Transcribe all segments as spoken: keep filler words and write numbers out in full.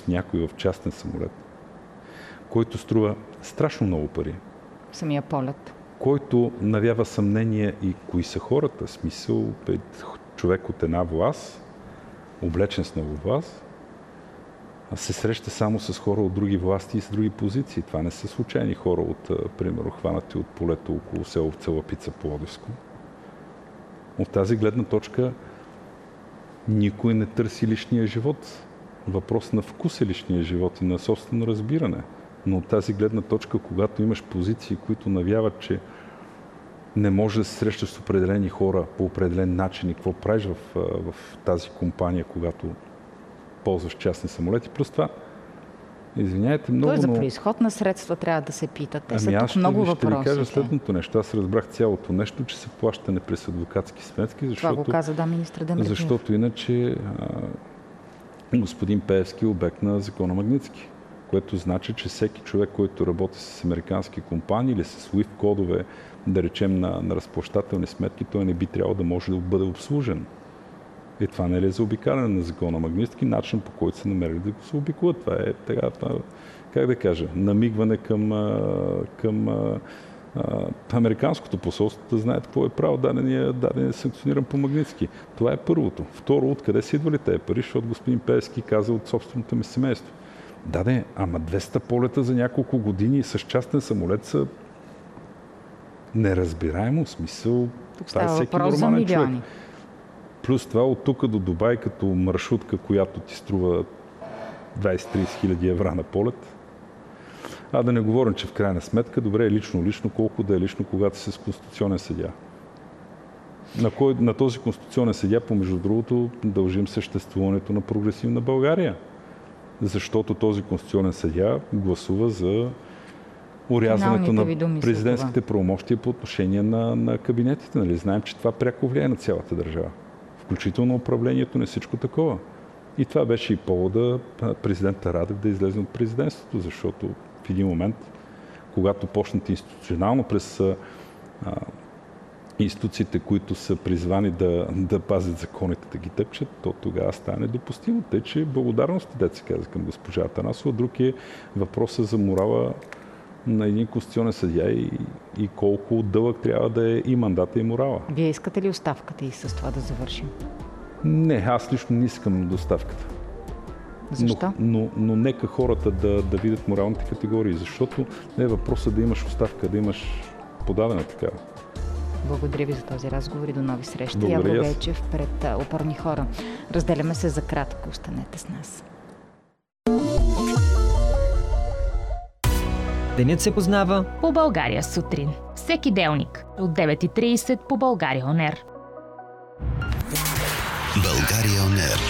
някой в частен самолет, който струва страшно много пари. Самия полет. Който навява съмнение и кои са хората. В смисъл, човек от една власт, облечен с много власт, се среща само с хора от други власти и с други позиции. Това не са случайни хора, от, примерно, хванати от полето около село Целапица, Пловдивско. От тази гледна точка никой не търси личния живот. Въпрос на вкус е личния живот и на собствено разбиране. Но от тази гледна точка, когато имаш позиции, които навяват, че не може да се срещаш с определени хора по определен начин и какво правиш в, в тази компания, когато ползваш частни самолети. Плюс това, извиняйте, много... Той за произход на средства трябва да се питат. Те ами са тук много въпроси. Аз ще ви кажа следното нещо. Аз разбрах цялото нещо, че се плащане през адвокатски сметки, защото... Това го каза, да, министър Демерджиев. Защото иначе а, господин Пеевски е обект на закона Магнитски, което значи, че всеки човек, който работи с американски компании или с уиф кодове, да речем на, на разплащателни сметки, той не би трябвало да може да бъде обслужен. И това не е заобикаляне на закона Магнитски, начин по който са намерили да го се обикуват. Това е така, това, как да кажа, намигване към, към а, а, американското посолство, да знаят какво е право дадения, дадения санкциониран по Магнитски. Това е първото. Второ, откъде са идвали тези пари, защото господин Пеевски каза от собственото ми семейство. Да, де, ама двеста полета за няколко години с частен самолет са неразбираемо смисъл. Тук става въпрос за милиони. Плюс това от тук до Дубай като маршрутка, която ти струва двайсет-трийсет хиляди евро на полет. А да не говорим, че в крайна сметка, добре е лично, лично, колко да е лично, когато си с конституционен съдия. На, кой, на този конституционен съдия, помежду другото, дължим съществуването на прогресивна България. Защото този конституционен съдия гласува за урязването на президентските правомощия по отношение на, на кабинетите. Нали? Знаем, че това пряко влияе на цялата държава. Включително управлението, не всичко такова. И това беше и повода президента Радев да излезе от президентството, защото в един момент, когато почнат институционално през а, институциите, които са призвани да, да пазят законите, да ги тъпчат, то тогава стане недопустимо. Тъй, че благодарности, дето се каза към госпожа Атанасова. Друг е въпросът за морала на един конституционен съдия и, и колко дълъг трябва да е и мандата, и морала. Вие искате ли оставката и с това да завършим? Не, аз лично не искам доставката. Защо? Но, но, но нека хората да, да видят моралните категории, защото не е въпросът да имаш оставка, да имаш подадена такава. Благодаря ви за този разговор и до нови срещи. Явор Гечев пред Опорни хора. Разделяме се за кратко. Останете с нас. Денят се познава по България сутрин. Всеки делник от девет и трийсет по България он ер. България он ер.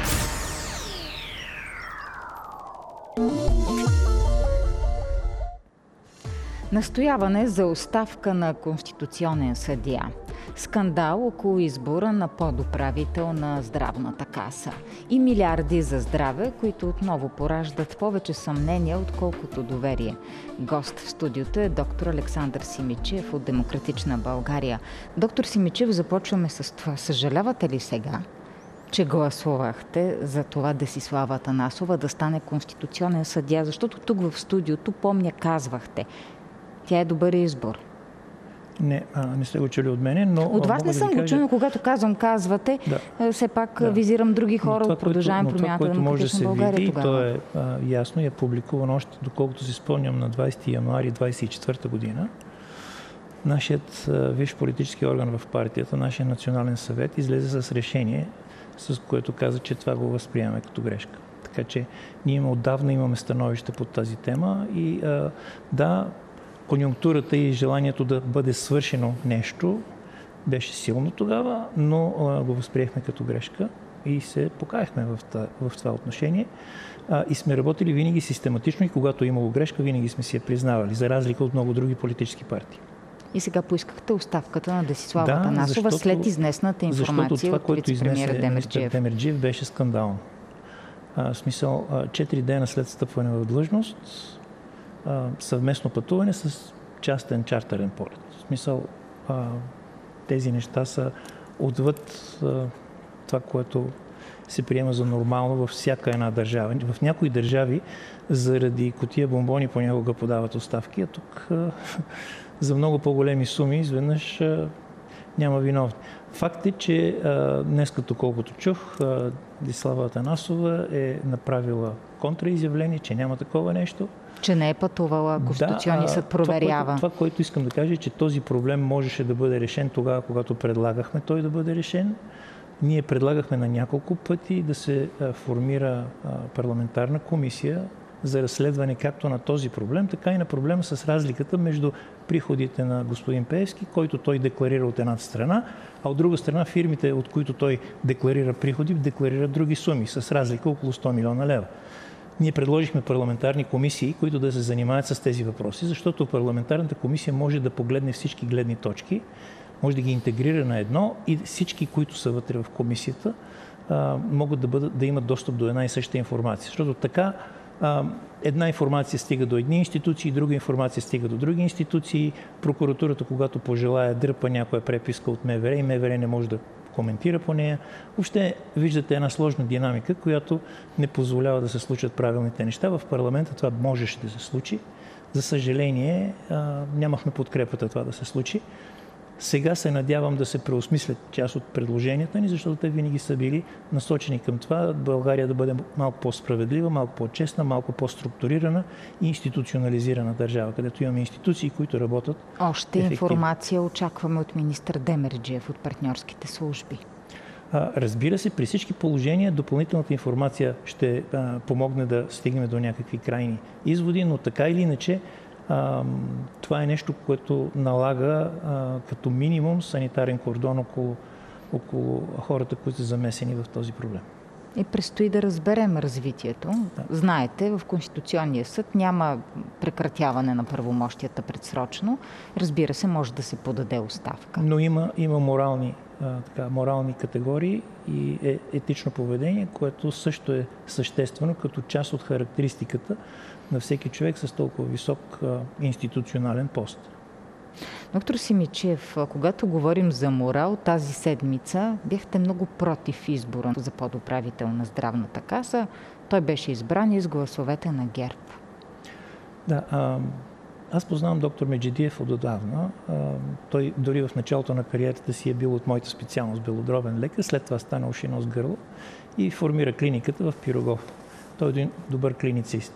Настояване за оставка на конституционен съдия. Скандал около избора на подуправител на Здравната каса. И милиарди за здраве, които отново пораждат повече съмнения, отколкото доверие. Гост в студиото е доктор Александър Симидчиев от Демократична България. Доктор Симидчиев, започваме с това. Съжалявате ли сега, че гласувахте за това Десислава Атанасова да стане конституционен съдия? Защото тук в студиото, помня, казвахте, тя е добър избор. Не, а, не сте го чули от мене, но... От вас не да съм го кажа... чула, но когато казвам казвате, да. все пак да. визирам други хора от Продължаваме промяната на Демократична България види, тогава. То е а, ясно и е публикувано още, доколкото си спомням, на двайсети януари двайсет и четвърта година. Нашият а, висш политически орган в партията, нашия национален съвет, излезе с решение, с което каза, че това го възприемаме като грешка. Така че ние отдавна имаме становище под тази тема и а, да, конюнктурата и желанието да бъде свършено нещо беше силно тогава, но а, го възприехме като грешка и се покаяхме в, та, в това отношение. А, и сме работили винаги систематично и когато е имало грешка, винаги сме си я признавали, за разлика от много други политически партии. И сега поискахте оставката на Десислава да, Атанасова защото, след изнесената информация това, от вицепремиера Демерджиев. Демерджиев беше скандално. А, в смисъл, четири дена след стъпване в длъжност, а, съвместно пътуване с частен чартерен полет. В смисъл, а, тези неща са отвъд а, това, което се приема за нормално във всяка една държава. В някои държави заради кутия бомбони понякога подават оставки, а тук за много по-големи суми изведнъж няма виновни. Факт е, че днес, като колкото чух, Десислава Атанасова е направила контраизявление, че няма такова нещо. Че не е пътувала, Конституционния съд проверява. Това, това, което искам да кажа, е, че този проблем можеше да бъде решен тогава, когато предлагахме той да бъде решен. Ние предлагахме на няколко пъти да се формира парламентарна комисия за разследване както на този проблем, така и на проблема с разликата между приходите на господин Пеевски, който той декларира от едната страна, а от друга страна фирмите, от които той декларира приходи, декларират други суми, с разлика около сто милиона лева. Ние предложихме парламентарни комисии, които да се занимават с тези въпроси, защото парламентарната комисия може да погледне всички гледни точки, може да ги интегрира на едно и всички, които са вътре в комисията, могат да, бъдат, да имат достъп до една и съща информация. Защото така една информация стига до едни институции, друга информация стига до други институции. Прокуратурата, когато пожелая, дърпа някоя преписка от МВР и МВР не може да коментира по нея. Въобще виждате една сложна динамика, която не позволява да се случат правилните неща. В парламента това можеше да се случи. За съжаление, нямахме подкрепата това да се случи. Сега се надявам да се преосмислят част от предложенията ни, защото те винаги са били насочени към това България да бъде малко по-справедлива, малко по-честна, малко по-структурирана и институционализирана държава, където имаме институции, които работят Още ефективно. Информация очакваме от министър Демерджиев от партньорските служби. Разбира се, при всички положения допълнителната информация ще помогне да стигнем до някакви крайни изводи, но така или иначе това е нещо, което налага като минимум санитарен кордон около, около хората, които са замесени в този проблем. И предстои да разберем развитието. Да. Знаете, в Конституционния съд няма прекратяване на правомощията предсрочно. Разбира се, може да се подаде оставка. Но има, има морални, а, така, морални категории и е, етично поведение, което също е съществено като част от характеристиката на всеки човек с толкова висок а, институционален пост. Доктор Симидчиев, когато говорим за морал, тази седмица бяхте много против избора за подуправител на Здравната каса. Той беше избран и с гласовете на ГЕРБ. Да, а, аз познавам доктор Меджидиев отдавна. А, той дори в началото на кариерата си е бил от моята специалност белодробен лекар, след това стана уши, нос, гърло и формира клиниката в Пирогов. Той е един добър клиницист.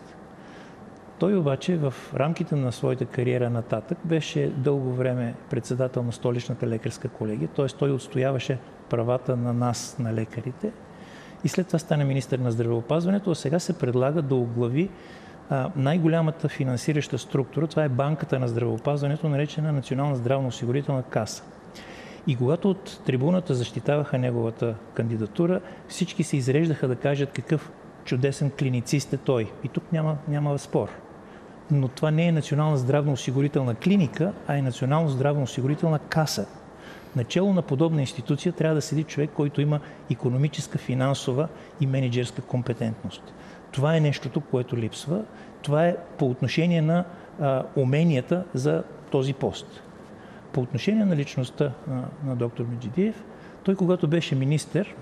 Той обаче в рамките на своята кариера нататък беше дълго време председател на столичната лекарска колегия, т.е. той отстояваше правата на нас, на лекарите, и след това стана министър на здравеопазването, а сега се предлага да оглави а, най-голямата финансираща структура, това е банката на здравеопазването, наречена Национална здравноосигурителна каса. И когато от трибуната защитаваха неговата кандидатура, всички се изреждаха да кажат какъв чудесен клиницист е той. И тук няма, няма спор. Но това не е Национална здравноосигурителна клиника, а е Национална здравноосигурителна каса. Начело на подобна институция трябва да седи човек, който има икономическа, финансова и менеджерска компетентност. Това е нещото, което липсва. Това е по отношение на а, уменията за този пост. По отношение на личността на, на доктор Меджидиев, той когато беше министър,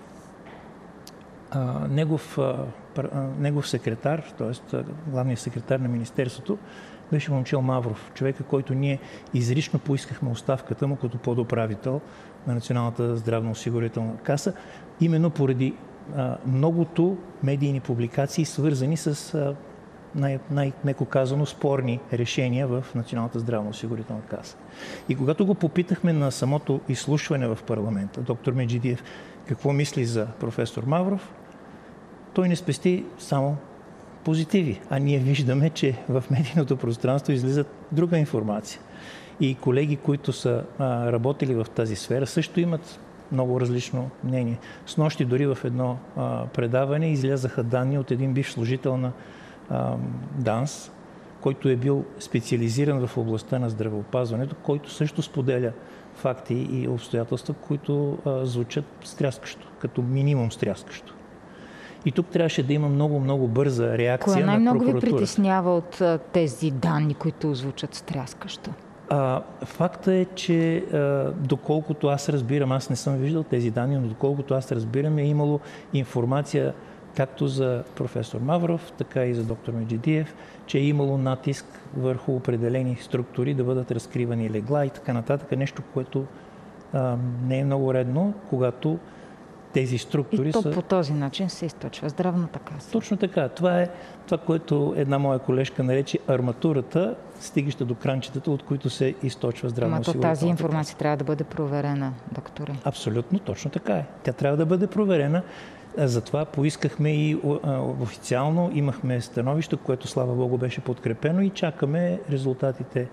а, негов, а, негов секретар, т.е. главният секретар на Министерството, беше Момчил Мавров, човека, който ние изрично поискахме оставката му като подуправител на Националната здравноосигурителна каса, именно поради а, многото медийни публикации, свързани с а, най- най-меко казано спорни решения в Националната здравноосигурителна каса. И когато го попитахме на самото изслушване в парламента, доктор Меджидиев, какво мисли за професор Мавров, той не спести само позитиви. А ние виждаме, че в медийното пространство излизат друга информация. И колеги, които са а, работили в тази сфера, също имат много различно мнение. Снощи дори в едно а, предаване излязаха данни от един бивш служител на а, ДАНС, който е бил специализиран в областта на здравеопазването, който също споделя факти и обстоятелства, които а, звучат стряскащо, като минимум стряскащо. И тук трябваше да има много-много бърза реакция на прокуратурата. Кое най-много ви притеснява от тези данни, които звучат стряскащо? А, факта е, че а, доколкото аз разбирам, аз не съм виждал тези данни, но доколкото аз разбирам, е имало информация както за професор Мавров, така и за доктор Меджидиев, че е имало натиск върху определени структури да бъдат разкривани легла и така нататък. Нещо, което а, не е много редно, когато тези структури и то са... по този начин се източва здравната каса. Точно така. Това е това, което една моя колежка нарече арматурата, стигаща до кранчетата, от които се източва здравноосигурителната каса. Тази информация трябва да бъде проверена, докторе. Абсолютно, точно така е. Тя трябва да бъде проверена. Затова поискахме и официално, имахме становище, което слава Богу беше подкрепено и чакаме резултатите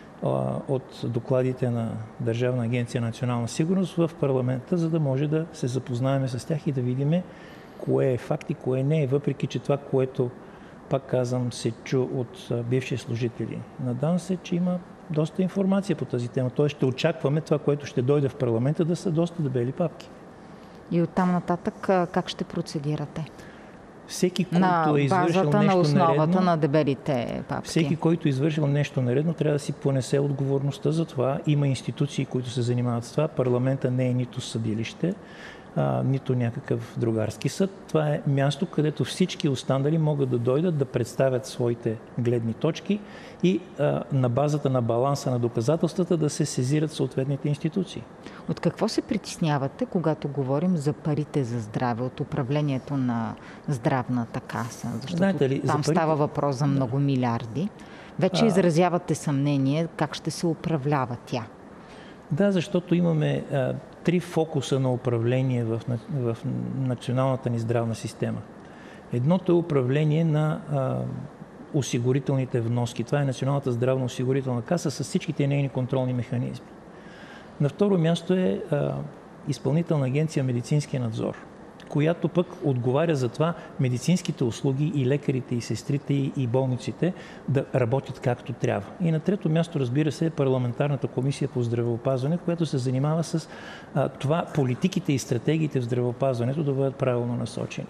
от докладите на Държавна агенция национална сигурност в парламента, за да може да се запознаем с тях и да видим кое е факт и кое не е, въпреки че това, което, пак казвам, се чу от бивши служители на ДАНС е, че има доста информация по тази тема. Тоест ще очакваме това, което ще дойде в парламента, да са доста дебели папки. И оттам нататък как ще процедирате? Всеки, който на е извършил базата нещо на основата нередно, на дебелите папки. Всеки, който е извършил нещо наредно, трябва да си понесе отговорността за това. Има институции, които се занимават с това. Парламента не е нито съдилище, а, нито някакъв другарски съд. Това е място, където всички останали могат да дойдат да представят своите гледни точки и а, на базата на баланса на доказателствата да се сезират съответните институции. От какво се притеснявате, когато говорим за парите за здраве, от управлението на здравната каса? Защото Знаете ли, там за парите... става въпрос за много милиарди. Вече а... изразявате съмнение как ще се управлява тя. Да, защото имаме а, три фокуса на управление в, в националната ни здравна система. Едното е управление на а, осигурителните вноски. Това е Националната здравноосигурителна каса с всичките нейни контролни механизми. На второ място е а, Изпълнителна агенция медицински надзор, която пък отговаря за това медицинските услуги и лекарите, и сестрите, и болниците да работят както трябва. И на трето място, разбира се, е Парламентарната комисия по здравеопазване, която се занимава с а, това политиките и стратегиите в здравеопазването да бъдат правилно насочени.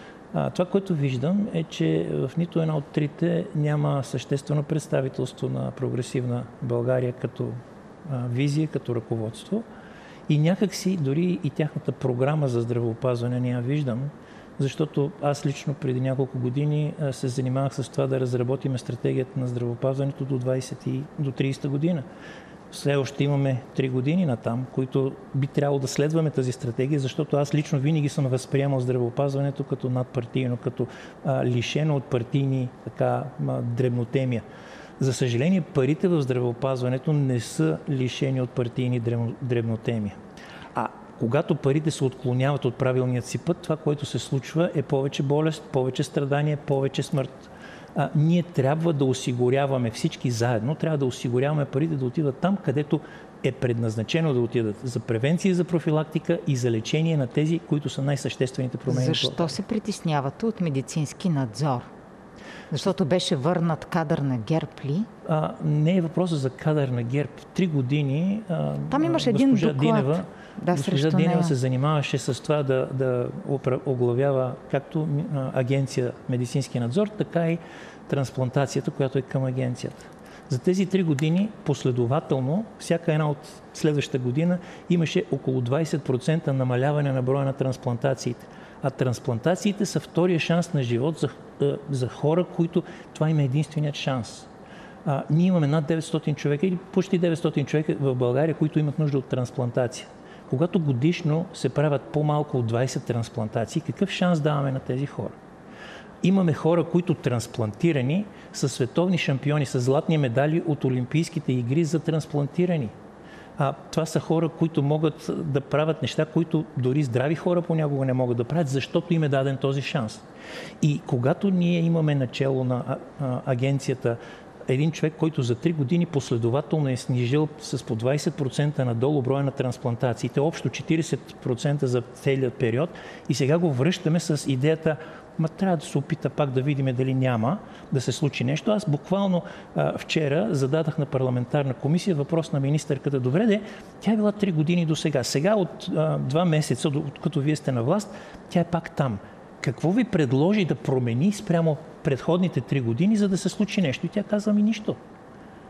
А, това, което виждам, е, че в нито една от трите няма съществено представителство на прогресивна България като а, визия, като ръководство. И някакси дори и тяхната програма за здравеопазване не я виждам, защото аз лично преди няколко години се занимавах с това да разработим стратегията на здравеопазването до, двадесета и до тридесета година. Все още имаме три години натам, които би трябвало да следваме тази стратегия, защото аз лично винаги съм възприемал здравеопазването като надпартийно, като а, лишено от партийни така, а, дребнотемия. За съжаление, парите в здравеопазването не са лишени от партийни дребнотемия. А когато парите се отклоняват от правилният си път, това, което се случва, е повече болест, повече страдание, повече смърт. А, ние трябва да осигуряваме всички заедно, трябва да осигуряваме парите да отидат там, където е предназначено да отидат. За превенция, за профилактика и за лечение на тези, които са най-съществените промени. Защо се притеснявате от медицински надзор? Защото беше върнат кадър на ГЕРБ ли? А, не е въпроса за кадър на ГЕРБ. Три години а, там имаше един доклад. Динева, да, госпожа Динева се занимаваше с това да, да оглавява както агенция медицински надзор, така и трансплантацията, която е към агенцията. За тези три години последователно, всяка една от следващата година, имаше около двадесет процента намаляване на броя на трансплантациите. А трансплантациите са втория шанс на живот за, за хора, които това им е единственият шанс. А, ние имаме над деветстотин човека или почти деветстотин човека в България, които имат нужда от трансплантация. Когато годишно се правят по-малко от двадесет трансплантации, какъв шанс даваме на тези хора? Имаме хора, които трансплантирани са световни шампиони, с златни медали от Олимпийските игри за трансплантирани. А, това са хора, които могат да правят неща, които дори здрави хора понякога не могат да правят, защото им е даден този шанс. И когато ние имаме начало на а, а, агенцията един човек, който за три години последователно е снижил с по двадесет процента надолу броя на трансплантациите, общо четиридесет процента за целият период, и сега го връщаме с идеята, ма трябва да се опита пак да видим дали няма да се случи нещо. Аз буквално а, вчера зададах на парламентарна комисия въпрос на министърката. Добре де, тя е била три години до сега. Сега от а, два месеца, като вие сте на власт, тя е пак там. Какво ви предложи да промени спрямо предходните три години, за да се случи нещо? И тя каза ми нищо.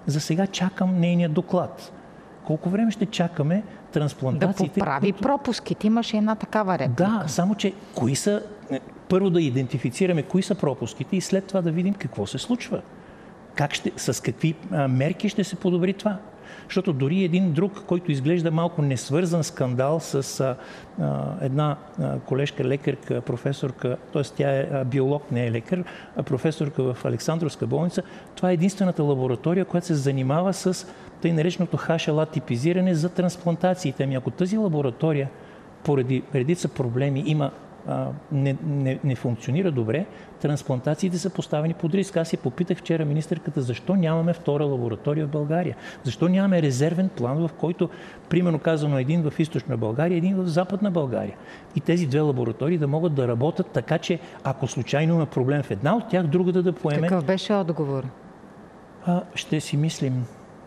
За сега чакам нейния доклад. Колко време ще чакаме трансплантациите? Да поправи които... пропуските. Имаше една такава реплика. Да, само че кои са... Първо да идентифицираме кои са пропуските и след това да видим какво се случва. Как ще, с какви а, мерки ще се подобри това. Защото дори един друг, който изглежда малко несвързан скандал с а, а, една а, колежка лекарка, професорка, т.е. тя е а, биолог, не е лекар, а професорка в Александровска болница, това е единствената лаборатория, която се занимава с тъй нареченото ха ел а типизиране за трансплантациите. Ами ако тази лаборатория поради редица проблеми има Не, не, не функционира добре, трансплантациите са поставени под риск. Аз си попитах вчера министърката, защо нямаме втора лаборатория в България? Защо нямаме резервен план, в който, примерно казано, един в източна България, един в западна България. И тези две лаборатории да могат да работят така, че ако случайно има проблем в една от тях, другата да поеме... Какъв беше отговор? А, ще си мислим.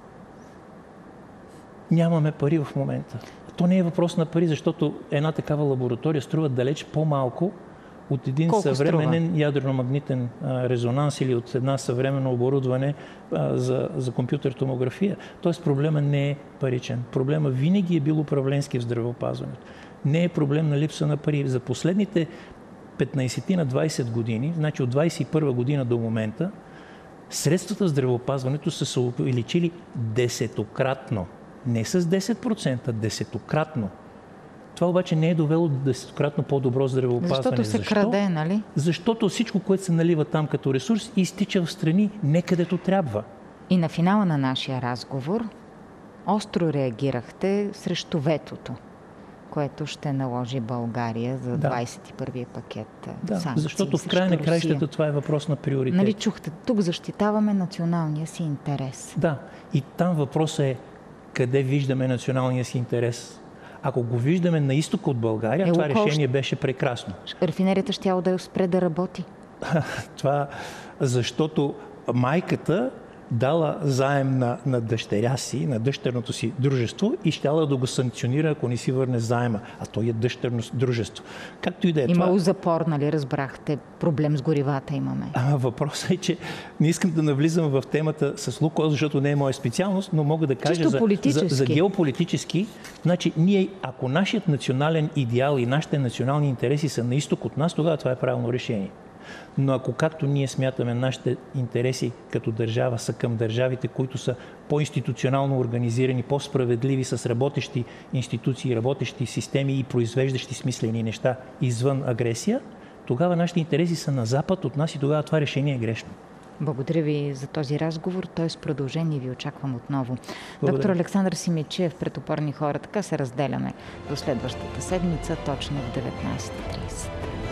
Нямаме пари в момента. То не е въпрос на пари, защото една такава лаборатория струва далеч по-малко от един Колко съвременен струва? ядрено-магнитен а, резонанс или от една съвременно оборудване а, за, за компютър томография. Тоест проблема не е паричен. Проблема винаги е бил управленски в здравеопазването. Не е проблем на липса на пари. За последните петнайсет на двайсет години, значи от двайсет и първа година до момента, средствата в здравеопазването са се увеличили десетократно. Не с десет процента, десетократно. Това обаче не е довело до десетократно по-добро здравеопазване. Защото се Защо? краде, нали? Защото всичко, което се налива там като ресурс, изтича в страни не където трябва. И на финала на нашия разговор остро реагирахте срещу ветото, което ще наложи България за Да. двайсет и първия пакет Да, санкции защото в срещу края на Русия. краищата това е въпрос на приоритет. Нали чухте, тук защитаваме националния си интерес. Да, и там въпросът е къде виждаме националния си интерес. Ако го виждаме на изток от България, Е, това Лукойл решение беше прекрасно. Рафинерията щяло да спре да работи. Това, защото майката дала заем на, на дъщеря си, на дъщерното си дружество и щяла да го санкционира, ако не си върне заема. А той е дъщерно дружество. Както и да е това. Имало запор, нали, разбрахте, проблем с горивата имаме. А, въпросът е, че не искам да навлизам в темата с Лукойл, защото не е моя специалност, но мога да кажа за, за, за геополитически. Значи, ние, ако нашият национален идеал и нашите национални интереси са на изток от нас, тогава това е правилно решение. Но ако както ние смятаме нашите интереси като държава са към държавите, които са по-институционално организирани, по-справедливи, с работещи институции, работещи системи и произвеждащи смислени неща извън агресия, тогава нашите интереси са на запад от нас и тогава това решение е грешно. Благодаря ви за този разговор. Той с продължение ви очаквам отново. Благодаря. Доктор Александър Симидчиев, пред опорни хора. Така се разделяме до следващата седмица, точно в деветнайсет и трийсет.